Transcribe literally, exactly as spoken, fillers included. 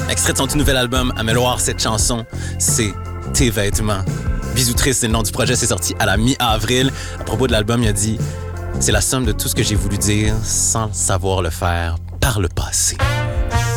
Extrait de son tout nouvel album, Améloire, cette chanson, c'est Tes vêtements. Bisous triste, c'est le nom du projet, c'est sorti à la mi-avril. À propos de l'album, il a dit « C'est la somme de tout ce que j'ai voulu dire sans savoir le faire par le passé. »